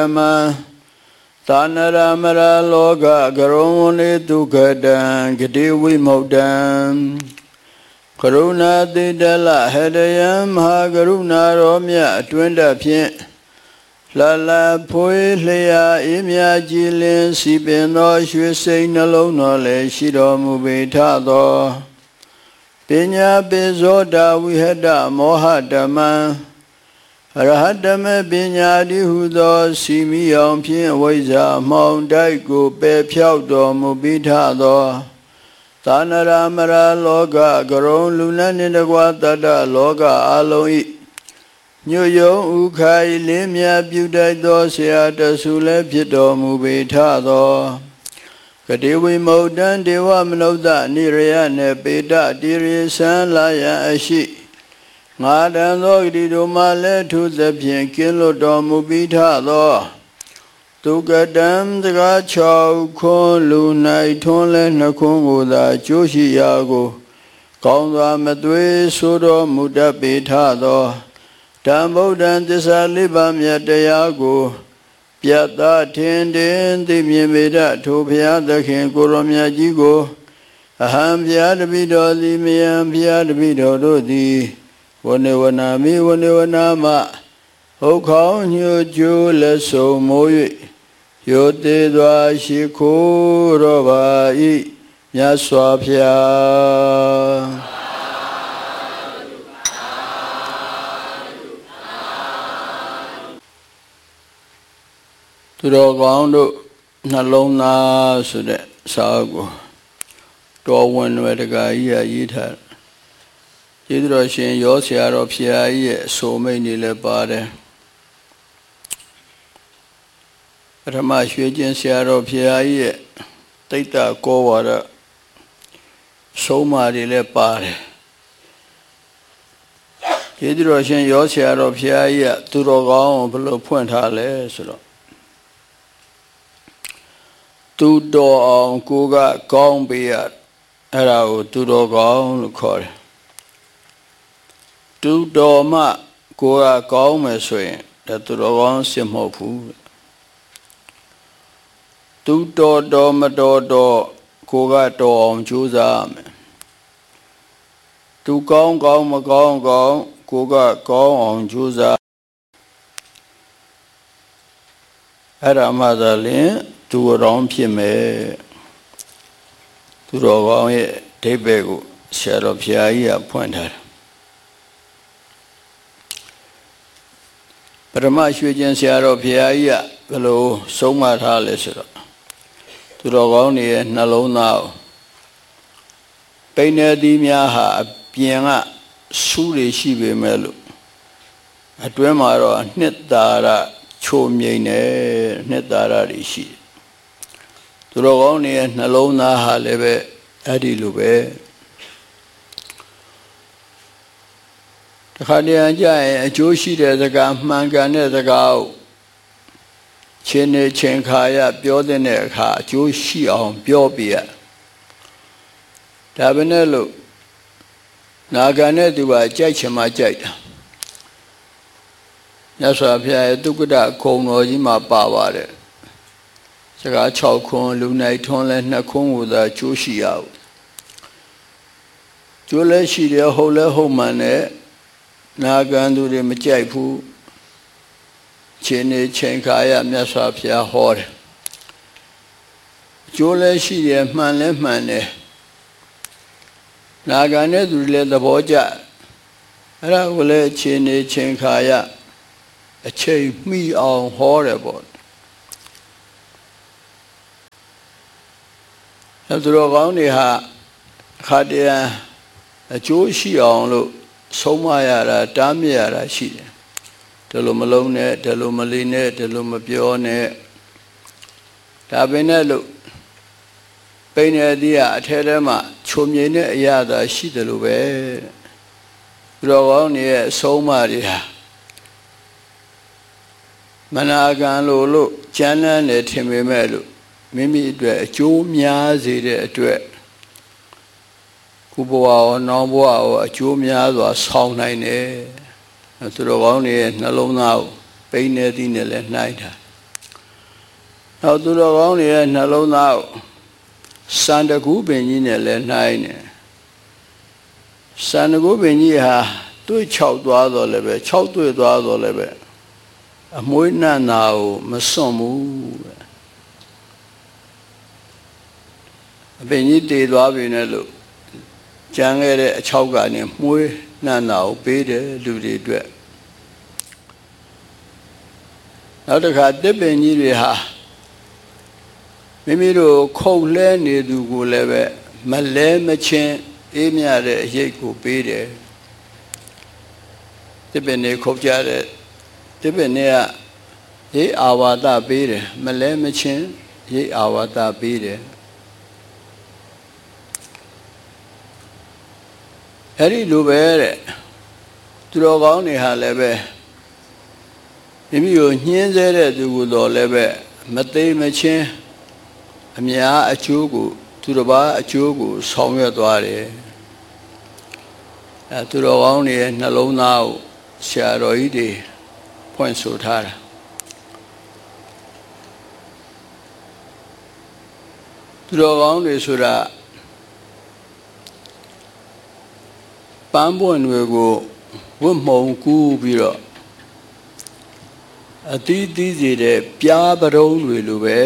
Ma Tanara Mara Loga Garoni Dukadan Gadiwi Modan Karuna Didala Hedayam Hagaruna Romya Twenda Pien Lala Pui Lea Imya Jilin Sibino Shusei Nalono Le Shido Mubitado Pinya Bezoda Wiheda Mohadama Rahadame Binyadi Hudo Simi Yom Pien Waiza Mount Daigo Be Piaudo Mubitado Tanaramara Loga Garon Luna Nidawada Loga Aloi New Yo Ukai Limia Budaido Seata Sule Pido Mubitado Kadiwi Modan Dewa Manoda Niriane Beda Diri San Laya Ashi Ngadan Logdi Domale to the Pinkilo Domubitado Tugadam the Gacho Kon Luna Tonle Nakungo da Joshi Yago Konga Madwe Sudo Muda Bitado Dambodan Desalibam Yatayago Piata Tendin the Mimida to Piata King Goromia Jigo Aham Piatabido the Miam Piatabido di Wanewanami Wanewanama Hokong Yu Ju Leso Moy Yote Dwa Shiku Robai Yaswapya Turogondo Nalona Sude Sago Dowan Wedagaya Yita Hydroshin Yosia Pia so many lebade Rama Shujin Siaro Pia Tata Kowara so many lepare Hydroshin Yosia Pia Turogon below Point Hale Solo Tudo on Kuga Gong Beard Hello Turogon Core Tudo Ma Kuga Gong Mesway that Turogon Simopu Tudo Domadodo Kuga Dom Juzam Tu Gong Gong Magong Gong Kuga Gong on Juza Aramadalin Tu Rom Pime Tu Rogon Tebegu Sharopia Pointer Paramashujan Sharopia below Soma Halesera Tu Rogoni Nalo now Paina Dimiaha Pianga Suli Shibe Melu Atwemaro Netara Chomine Netara Rishi Turogoni Nalona Halebe Adilube Hadianja Joshi the Mangane the Gao Chene Chenkaya Biodeneka Joshi on Biobia Tabanello Nagane Dua Jachama Jata Nasapia Dukuda Kono Jima Baware Saka Chokon Lunai Tonle Nakon with a Joshi out Jule Shidia Hole Homane Nagandu de Majaipu Chene Chenkaya Nasapia Hore Jule Shidia Mane Mane Nagane Dule the Boja Ravule Chene Chenkaya a chain me on horrible. After only had a Joshi on look, Somayara, Damiara, she. Telumalone, Telumaline, Telumapione Tabinello Penadia, Telema, Chumine, Yada, Shidelube Rovoni, Somaria. Managan Lolo, Jana ne Timimelu, Mimi dwe, Jumia zide dwe. Kuboa or Noboa or Jumia or Song Nine, and to the only Nalona, Painted in the night. နောက်သူတော်ကောင်းတွေရဲ့နှလုံးသားကိုစံတကူပင်ကြီးနဲ့လည်းနှိုင်းနေစံတကူပင်ကြီးဟာတွေ့6သွားတော့လည်းပဲ6တွေ့သွားတော့လည်းပဲအမွှေးနှံ့တာကိုမစွန့်ဘူးအပင်ကြီးတည်သွားပြီနဲ့လို့ကြံခဲ့တဲ့အချောက်ကနေမွှေးနှံ့တာကိုပေးတယ်လူတွေအတွက်နောက်တစ်ခါတစ်ပင်ကြီးတွေဟာမိမိတို့ခုတ်လဲနေသူကိုလည်းပဲမလဲမချင်းအေးမြတဲ့အရေးကိုပေးတယ်တစ်ပင်တွေခုတ်ကြတဲ့တစ်ပင်တွေကရေးအာဝါဒပေးတယ်မလဲမချင်းရေးအာဝါဒပေးတယ်အဲ့ဒီလိုပဲတဲ့သူတော်ကောင်းတွေဟာလည်းပဲမိမိကိုညှင်းဆဲတဲ့သူကိုတော့လည်းပဲမသိမချင်းအများအကျိုးကိုသူတစ်ပါးအကျိုးကိုဆောင်ရွက်သွားတယ်အဲသူတော်ကောင်းတွေရဲ့နှလုံးသားကိုဆရာတော်ကြီးတွေဖွင့်ဆိုထားတာသူတော်ကောင်းတွေဆိုတာပန်းပွင့်တွေကိုဝတ်မှုံကူးပြီးတော့အသီးသီးစီတဲ့ပြားပရုံးတွေလိုပဲ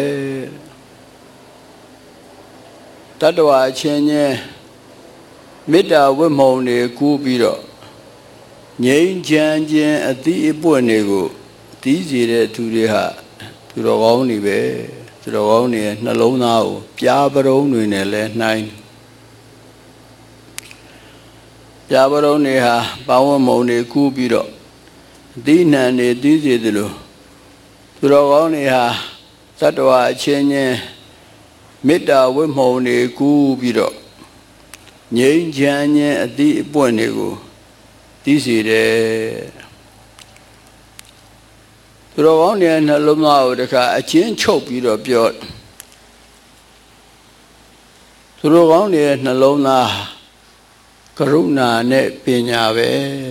တတ္တဝါချင်းချင်းမေတ္တာဝတ်မှုံတွေကူးပြီးတော့ငြိမ်းချမ်းခြင်းအသီးအပွင့်တွေကိုသီးစီတဲ့သူတွေဟာသူတော်ကောင်းတွေပဲသူတော်ကောင်းတွေနှလုံးသားကိုပြားပရုံးတွေနဲ့လဲနှိုင်းပြားပရုံးတွေဟာပဝတ်မှုံတွေကူးပြီးတော့အသီးနှံတွေသီးစီတယ်လို့သူတော်ကောင်းတွေဟာသတ္တဝါအချင်းချင်းမေတ္တာဝတ်မှုံတွေကူးပြီးတော့ငြိမ်းချမ်းခြင်းအသီးအပွင့်တွေကိုသိစေတယ်သူတော်ကောင်းတွေနှလုံးသားကိုတခါအချင်းချုပ်ပြီးတော့ပြောသူတော်ကောင်းတွေနှလုံးသားကရုဏာနဲ့ပညာပဲ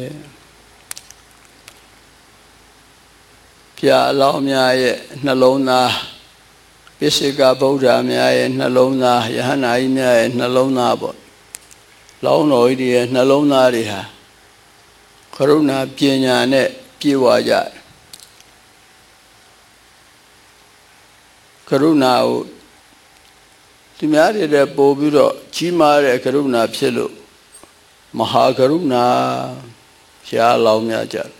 ဘုရားအလောင်းများရဲ့နှလုံးသားပိစိကဗုဒ္ဓများရဲ့နှလုံးသားယဟန္တာကြီးများရဲ့နှလုံးသားပေါ့လောင်းတော်ကြီးရဲ့နှလုံးသားတွေဟာကရုဏာပညာနဲ့ပြည့်ဝကြတယ်ကရုဏာကိုသူများတွေတဲ့ပို့ပြီးတော့ကြီးမားတဲ့ကရုဏာဖြစ်လို့မဟာကရုဏာဘုရားလောင်းများကြတယ်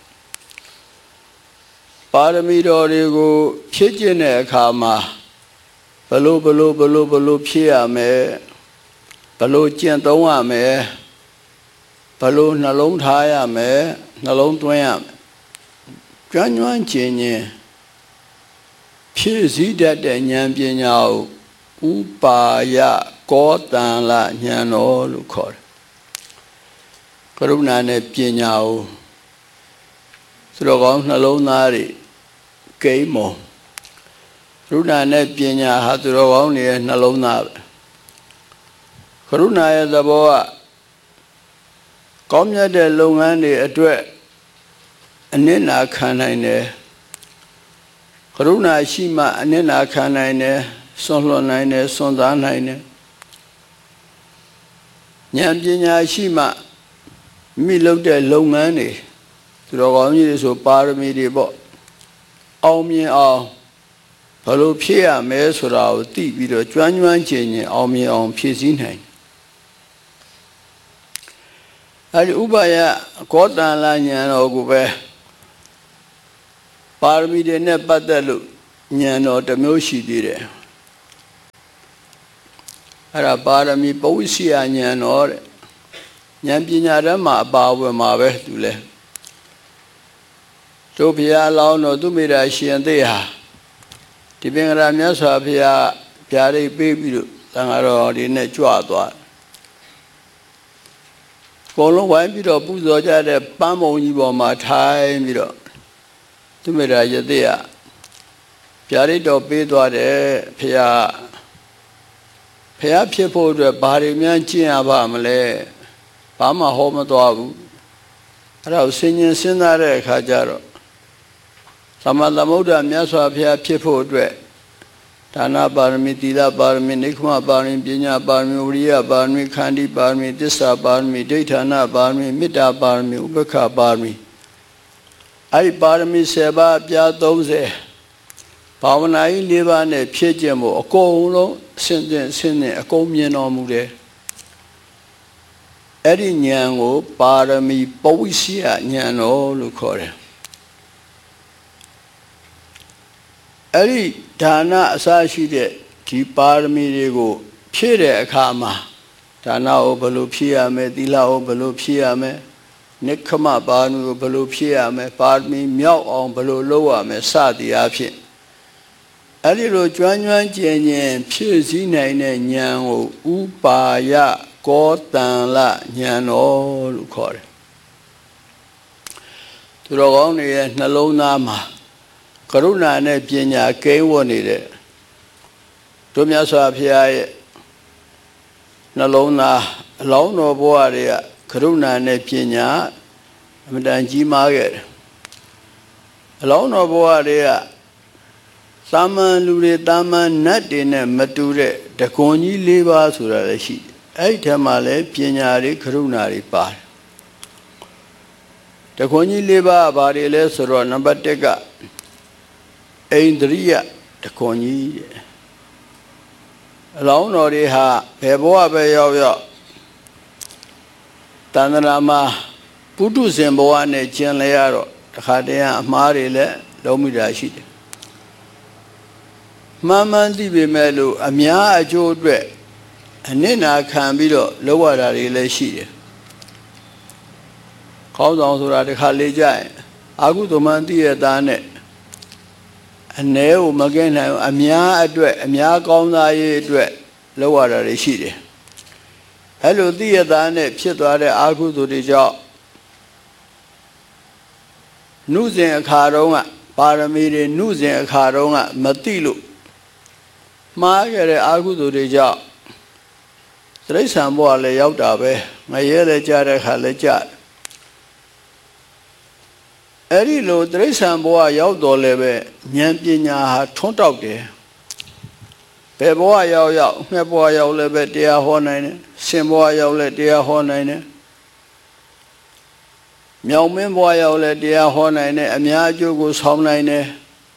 ပါရမီတော်တွေကိုဖြည့်ကျင့်တဲ့အခါမှာဘလို့ဖြည့်ရမယ်ဘလို့ကျင့်သုံးရမယ်ဘလို့နှလုံးထားရမယ်နှလုံးသွင်းရမယ်ကျွမ်းကျွမ်းကျင်ကျင်ဖြည့်စည်းတတ်တဲ့ဉာဏ်ပညာကိုဥပါယကောတန်လဉာဏ်တော်လို့ခေါ်တယ်ကရုဏာနဲ့ပညာကိုသူတော်ကောင်းနှလုံးသားတွေကိမုံကရုဏာနဲ့ပညာဟာသူတော်ကောင်းတွေရဲ့နှလုံးသားပဲကရုဏာရဲ့သဘောကကောင်းမြတ်တဲ့လုပ်ငန်းတွေအတွက်အနစ်နာခံနိုင်တယ်ကရုဏာရှိမှအနစ်နာခံနိုင်တယ်စွန့်လွတ်နိုင်တယ်စွန့်စားနိုင်တယ်ဉာဏ်ပညာရှိမှမိလုပ်တဲ့လုပ်ငန်းတွေသူတော်ကောင်းကြီးတွေဆိုပါရမီတွေပေါ့အောင်မြင်အောင်ဘယ်လိုဖြည့်ရမလဲဆိုတာကိုသိပြီးတော့ကျွမ်းကျွမ်းကျင်ကျင်အောင်မြင်အောင်ဖြည့်ဆည်းနိုင်အဲဒီဥပါယကောတန်လဉာဏ်တော်ကိုပဲပါရမီတွေနဲ့ပတ်သက်လို့ဉာဏ်တော်တစ်မျိုးရှိသေးတယ်အဲ့ဒါပါရမီပဝိစီယဉာဏ်တော်တဲ့ဉာဏ်ပညာဓမ္မအပါဝင်မှာပဲသူလဲတို့ဘုရားလောင်းတော်သူမိတာရှင်သေးဟာဒီပင်ကရာမြတ်စွာဘုရားဗျာဒိတ်ပေးပြီးတော့သံဃာတော်ဒီနဲ့ကြွသွားဘုံလုံးဝိုင်းပြီးတော့ပူဇော်ကြတဲ့ပန်းမုံကြီးပေါ်မှာထိုင်ပြီးတော့သူမိတာယသိကဗျာဒိတ်တော်ပေးသွားတယ်ဘုရားဖြစ်ဖို့အတွက်ဘာတွေများကျင့်ရပါမလဲဘာမှဟောမသွားဘူးအဲ့ဒါကိုစဉ်းစားတဲ့အခါကျတော့သမ္မာသမုဒ္ဒမြတ်စွာဘုရားဖြစ်ဖို့အတွက်ဒါနပါရမီသီလပါရမီနိက္ခမပါရမီပညာပါရမီဝိရိယပါရမီခန္တီပါရမီသစ္စာပါရမီဒိဋ္ဌာနပါရမီမေတ္တာပါရမီဥပက္ခပါရမီအဲ့ဒီပါရမီ10ပါးပြား30ဘာဝနာကြီး4ပါးနဲ့ဖြည့်ကျင့်ဖို့အကုန်လုံးဆင်းအကုန်မြင်တော်မူတယ်အဲ့ဒီဉာဏ်ကိုပါရမီပဝိစီယဉာဏ်တော်လို့ခေါ်တယ်အဲ့ဒီဒါနအစရှိတဲ့ဒီပါရမီတွေကိုဖြည့်တဲ့အခါမှာဒါနကိုဘယ်လိုဖြည့်ရမလဲသီလကိုဘယ်လိုဖြည့်ရမလဲနိက္ခမပါရမီကိုဘယ်လိုဖြည့်ရမလဲပါရမီမြောက်အောင်ဘယ်လိုလုပ်ရမလဲစသည်အဖြစ်အဲ့ဒီလိုကျွမ်းကျွမ်းကျင်ကျင်ဖြည့်စည်းနိုင်တဲ့ဉာဏ်ကိုဥပါယကောတံလဉာဏ်တော်လို့ခေါ်တယ်သူတော်ကောင်းတွေရဲ့နှလုံးသားမှာကရုဏာနဲ့ပညာကဲဝတ်နေတဲ့တို့မြတ်စွာဘုရားရဲ့နှလုံးသားအလောင်းတော်ဘဝတွေကကရုဏာနဲ့ပညာအမှန်တန်ကြီးမားခဲ့တယ်အလောင်းတော်ဘဝတွေကသာမန်လူတွေသာမန်နတ်တွေနဲ့မတူတဲ့တကွန်ကြီး၄ပါးဆိုတာလည်းရှိတယ်အဲ့ဒီထဲမှာလည်းပညာတွေကရုဏာတွေပါတယ်တကွန်ကြီး၄ပါးဘာတွေလဲဆိုတော့နံပါတ်1ကအိန္ဒြိယတကွန်ကြီးအလောင်းတော်တွေဟာဘယ်ဘဝပဲရောက်တဏ္ဍရာမှာပုထုဇဉ်ဘဝနဲ့ကျင်လဲရတော့တခါတည်းအမှားတွေလည်းလုံးမိတာရှိတယ်မှန်မှန်သိပေမဲ့လို့အများအကျိုးအတွက်အနစ်နာခံပြီးတော့လောက်ရတာတွေလည်းရှိတယ်ခေါင်းဆောင်ဆိုတာတခါလေကြရင်အာဟုသမန်သိရသားနဲ့အ ਨੇ ကိုမကဲနိုင်အများအတွက်အများကောင်းသားရေးအတွက်လောက်ရတာတွေရှိတယ်အဲ့လိုသိရသားနဲ့ဖြစ်သွားတဲ့အာဟုသူတွေကြောင့်နုစဉ်အခါတုန်းကပါရမီတွေနုစဉ်အခါတုန်းကမသိလို့မှားခဲ့တဲ့အာဟုသူတွေကြောင့်တိရစ္ဆာန်ဘဝလည်းရောက်တာပဲငရဲလည်းကြတဲ့ခါလည်းကြအဲ့ဒီလိုတိရစ္ဆာန်ဘဝရောက်တော်လည်းပဲဉာဏ်ပညာဟာထွန်းတောက်တယ်ဘယ်ဘဝရောက်ငှက်ဘဝရောက်လည်းပဲတရားဟောနိုင်တယ်ရှင်ဘဝရောက်လည်းတရားဟောနိုင်တယ်မြောင်မင်းဘဝရောက်လည်းတရားဟောနိုင်တယ်အများအကျိုးကိုဆောင်နိုင်တယ်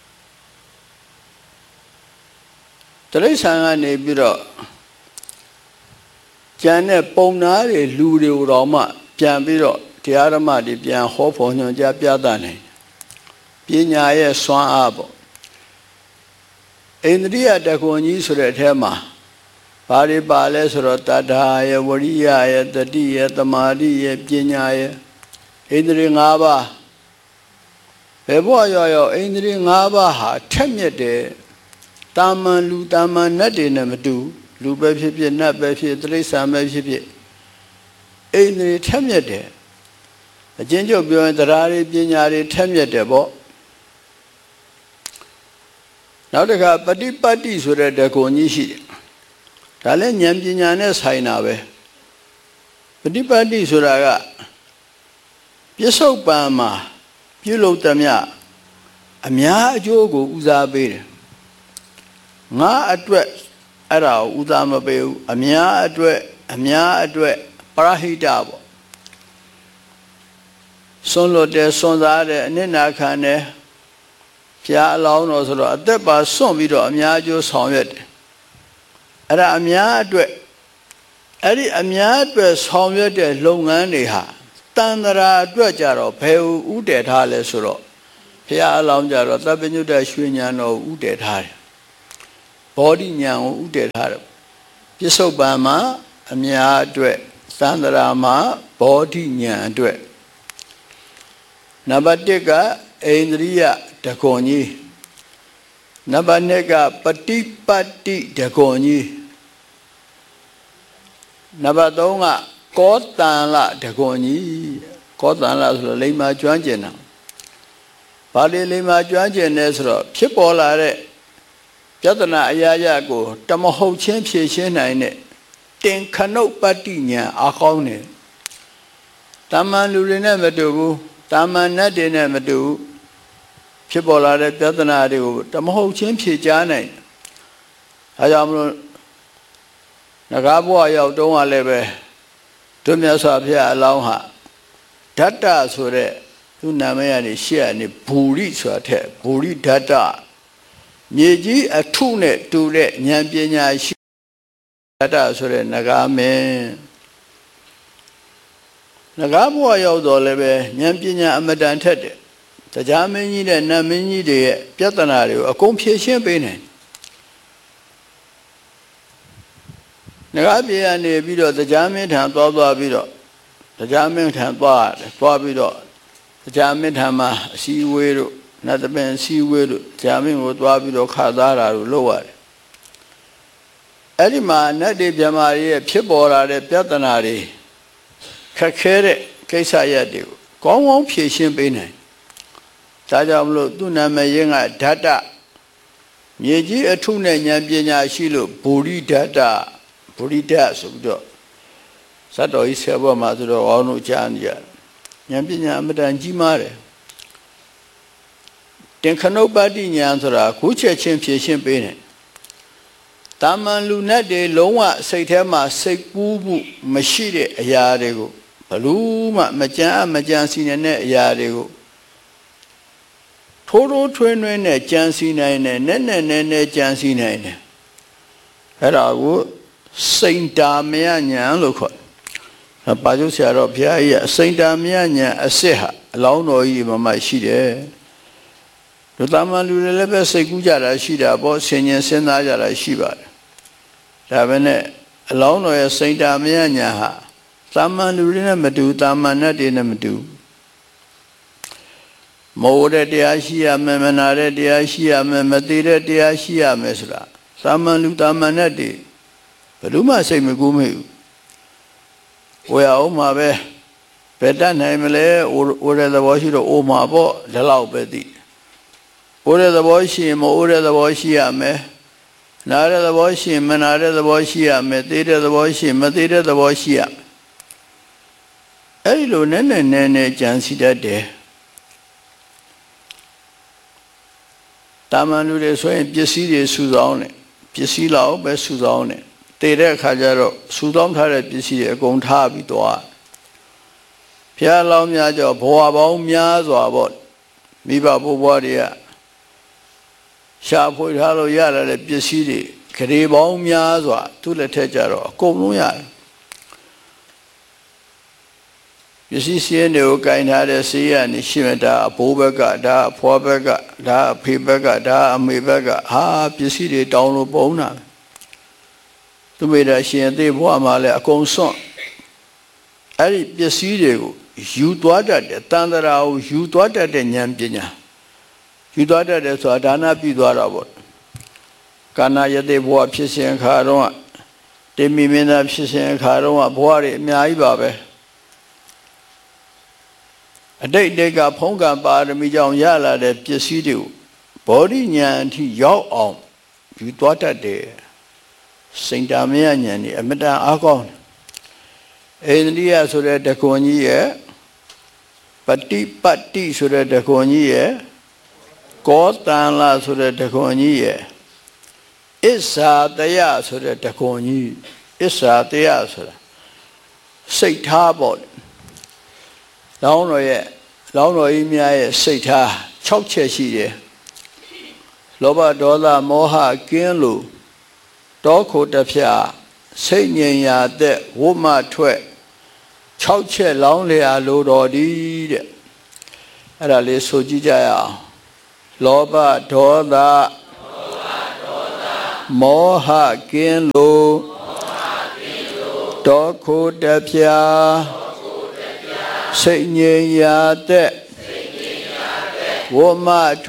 တိရစ္ဆာန်ကနေပြီးတော့ကျန်တဲ့ပုံနာတွေလူတွေကိုတော့မှပြန်ပြီးတော့တရားဓမ္မတွေပြန်ဟောဖို့ညွှန်ကြားပြသနိုင်ပညာရဲ့စွမ်းအားပေါ့အိန္ဒြိယတကွန်ကြီးဆိုတဲ့အထဲမှာဘာတွေပါလဲဆိုတော့တတ္ထာရဲ့ဝရိယရဲ့တတိရဲ့သမာဓိရဲ့ပညာရဲ့အိန္ဒြေ၅ပါးဘယ်ဘဝရောက်အိန္ဒြေ၅ပါးဟာထက်မြက်တယ်တာမန်လူတာမန်နတ်တွေနဲ့မတူလူပဲဖြစ်ဖြစ်နတ်ပဲဖြစ်တိရစ္ဆာန်ပဲဖြစ်ဖြစ်အိန္ဒြေထက်မြက်တယ်အချင်းချုပ်ပြောရင်တရားတွေပညာတွေထက်မြက်တယ်ပေါ့နောက်တစ်ခါပฏิပတ်တိဆိုတဲ့တကွန်ကြီးရှိတယ်ဒါလည်းဉာဏ်ပညာနဲ့ဆိုင်တာပဲပฏิပတ်တိဆိုတာကပြစ္ဆုတ်ပံမှာပြုလုပ်သမျှအများအကျိုးကိုဦးစားပေးတယ်ငါအတွက်အဲ့ဒါကိုဦးစားမပေးဘူးအများအတွက်ပရဟိတပေါ့စွန့်လွတ်တယ်စွန့်စားတယ်အနစ်နာခံတယ်ဘုရားအလောင်းတော်ဆိုတော့အသက်ပါစွန့်ပြီးတော့အများအကျိုးဆောင်ရွက်တယ်အဲ့ဒါအများအတွက်အဲ့ဒီအများအတွက်ဆောင်ရွက်တဲ့လုပ်ငန်းတွေဟာတန်ត្រာအတွက်ကြတော့ဘယ်ဥတည်ထားလဲဆိုတော့ဘုရားအလောင်းကြတော့သဗ္ဗညုတရွှေဉာဏ်တော်ဥတည်ထားတယ်ဘောဓိဉာဏ်ကိုဥတည်ထားတယ်ပြစ္ဆုတ်ပံမှာအများအတွက်သန္တရာမှာဘောဓိဉာဏ်အတွက်နံပါတ်1ကအိန္ဒြိယတကွန်ကြီးနံပါတ်2ကပฏิပတ်တိတကွန်ကြီးနံပါတ်3ကကောတံလတကွန်ကြီးကောတံလဆိုတော့လိမ္မာကျွမ်းကျင်တာဘာလို့လိမ္မာကျွမ်းကျင်လဲဆိုတော့ဖြစ်ပေါ်လာတဲ့ပြဿနာအရာရာကိုတမဟုတ်ချင်းဖြေရှင်းနိုင်တဲ့တင်ခဏုတ်ပတ္တိဉာဏ်အကောင်းတယ်တာမန်လူတွေနဲ့မတူဘူးတာမန်နတ်တွေနဲ့မတူဘူးဖြစ်ပေါ်လာတဲ့ပြဿနာတွေကိုတမဟုတ်ချင်းဖြေကြားနိုင်အဲကြောင့်မလို့နဂါးဘဝရောက်တုန်းကလည်းပဲသူမြတ်စွာဘုရားအလောင်းဟာဓတ္တဆိုတဲ့သူနာမည်ကနေရှေ့ကနေဘူရိဆိုတာထက်ဘူရိဓတ္တမြေကြီးအထုနဲ့တူတဲ့ဉာဏ်ပညာရှိဓတ္တဆိုတဲ့နဂါးမင်းနဂါးဘဝရောက်တော့လည်းပဲဉာဏ်ပညာအမတန်ထက်တဲ့တရားမင်းကြီးနဲ့နတ်မင်းကြီးတွေရဲ့ပြဿနာတွေကိုအကုန်ဖြေရှင်းပေးနိုင်နဂါးပြေကနေပြီးတော့တရားမင်းထံသွားပြီးတော့တရားမင်းထံသွားပြီးတော့တရားမင်းထံမှာအစည်းအဝေးတို့နတ်သမင်အစည်းအဝေးတို့တရားမင်းကိုသွားပြီးတော့ခါသားတာတို့လုပ်ရတယ်အဲ့ဒီမှာနတ်တွေမြမာတွေရဲ့ဖြစ်ပေါ်လာတဲ့ပြဿနာတွေခက်ခဲတဲ့ကိစ္စရပ်တွေကိုကောင်းကောင်းဖြေရှင်းပေးနိုင်ဒါကြောင့်မလို့သူ့နာမည်ရင်းကဓတ္တမြေကြီးအထုနဲ့ဉာဏ်ပညာရှိလို့ဘူရိဓတ္တဘူရိဓဆိုပြီးတော့ဇတ်တော်ကြီးဆယ်ဘွားမှာဆိုတော့အောင်လို့ကြားနေရတယ်ဉာဏ်ပညာအမတန်ကြီးမားတယ်တင်ခဏုပ္ပတ္တိဉာဏ်ဆိုတာခုချက်ချင်းဖြေရှင်းပေးတယ်တာမန်လူနဲ့တွေလုံးဝစိတ်ထဲမှာစိတ်ကူးမှုမရှိတဲ့အရာတွေကိုဘလို့မှမကြမ်းစီနေတဲ့အရာတွေကိုထိုးထိုးထွင်းထွင်းနဲ့ကြံစီနိုင်တယ်နဲ့ကြံစီနိုင်တယ်အဲ့ဒါကိုစိန်တာမယဉာဏ်လို့ခေါ်တယ်ပါဠိဆရာတော်ဘုရားကြီးအစိန်တာမယဉာဏ်အစစ်ဟာအလောင်းတော်ကြီးမရှိတယ်လူသားမလူတွေလည်းပဲစိတ်ကူးကြတာရှိတာပေါ့ဆင်ញင်စဉ်းစားကြတာရှိပါတယ်ဒါပဲနဲ့အလောင်းတော်ရဲ့စိန်တာမယဉာဏ်ဟာသာမန်လူတွေနဲ့မတူသာမန်နတ်တွေနဲ့မတူမိုးတဲ့တရားရှိရမယ်မနာတဲ့တရားရှိရမယ်မသေးတဲ့တရားရှိရမယ်ဆိုတာသာမန်လူသာမန်နတ်တွေဘယ်သူမှစိတ်မကူးမိဘူးဝေအောင်မှာပဲဘယ်တတ်နိုင်မလဲအိုတဲ့သဘောရှိတော့အိုမှာပေါ့ဒီလောက်ပဲသိအိုတဲ့သဘောရှိရင်မအိုတဲ့သဘောရှိရမယ်နာတဲ့သဘောရှိရင်မနာတဲ့သဘောရှိရမယ်သေးတဲ့သဘောရှိရင်မသေးတဲ့သဘောရှိရမယ်အဲ့ဒီလိုနဲ့ကြံစီတတ်တယ်တာမန်လူတွေဆိုရင်ပစ္စည်းတွေစုဆောင်းတယ်ပစ္စည်းလောက်ပဲစုဆောင်းတယ်တည်တဲ့အခါကျတော့စုဆောင်းထားတဲ့ပစ္စည်းတွေအကုန်ထားပြီးသွားဘုရားလောင်းများကြောဘဝပေါင်းများစွာပေါ့မိဘဘိုးဘွားတွေကရှာဖွေထားလို့ရလာတဲ့ပစ္စည်းတွေဂရေပေါင်းများစွာသူ့လက်ထက်ကျတော့အကုန်လုံးရတယ်ပစ္စည်းစည်းတွေကိုကင်ထားတဲ့ဆေးရနေရှိမှဒါအဘိုးဘက်ကဒါအဖွားဘက်ကဒါအဖေဘက်ကဒါအမေဘက်ကဟာပစ္စည်းတွေတောင်းလို့ပုံတာသူမေတ္တာရှင်အသေးဘဝမှာလည်းအကုန်စွန့်အဲ့ဒီပစ္စည်းတွေကိုယူသွားတတ်တယ်တန်တရာကိုယူသွားတတ်တဲ့ဉာဏ်ပညာယူသွားတတ်တယ်ဆိုတာဒါနပြုသွားတာပေါ့ကာဏယတိဘဝဖြစ်စဉ်ခါတော့တေမိမင်းသားဖြစ်စဉ်ခါတော့ဘဝတွေအများကြီးပါပဲအတိတ်ကဖုံးကံပါရမီကြောင့်ရလာတဲ့ပစ္စည်းတွေကိုဘောဓိဉာဏ်အထိရောက်အောင်ယူသွားတတ်တယ်စိန်တာမယဉာဏ်นี่အမတန်အားကောင်းတယ်အိန္ဒိယဆိုတဲ့တခွန်ကြီးရဲ့ပฏิပတ်တိဆိုတဲ့တခွန်ကြီးရဲ့ကောတန်လာဆိုတဲ့တခွန်ကြီးရဲ့အစ္ဆာတယဆိုတဲ့တခွန်ကြီးအစ္ဆာတယဆိုတာစိတ်ထားပေါ့လောင်းတော်ကြီးများရဲ့စိတ်ထား6ချက်ရှိတယ်လောဘဒေါသမောဟကင်းလို့တောခိုတဖြာစိတ်ငြိမ်ရာတဲ့ဝမထွက်6ချက်လောင်းလျာလိုတော်ဒီတဲ့အဲ့ဒါလေးဆိုကြည့်ကြရအောင်လောဘဒေါသမောဟကင်းလို့တောခိုတဖြာစိတ်ငြိမ်ရာတဲ့ဝမ